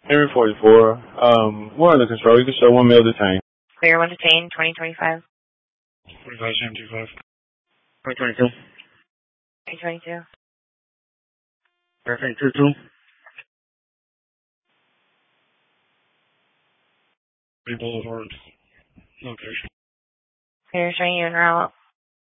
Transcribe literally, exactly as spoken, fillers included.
Henry forty-four. Um, we're under control. You can show one male detained. Clear one detained, twenty twenty-five. forty-five seventy-five. twenty twenty-two. twenty twenty-two. Perfect, two two. Boulevard. Location. Clear showing you en route.